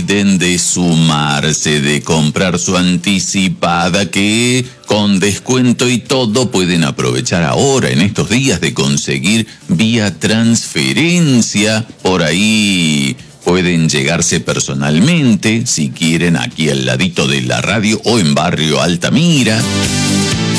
olviden de sumarse, de comprar su anticipada, que con descuento y todo pueden aprovechar ahora, en estos días, de conseguir vía transferencia. Por ahí pueden llegarse personalmente, si quieren, aquí al ladito de la radio o en Barrio Altamira.